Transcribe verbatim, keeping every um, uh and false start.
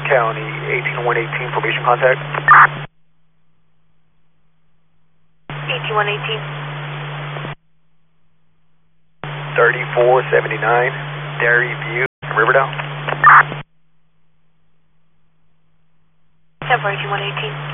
County, eighteen one eighteen, formation contact. eighteen one eighteen. thirty-four seventy-nine, Dairy View, Riverdale. ten four eighteen one eighteen.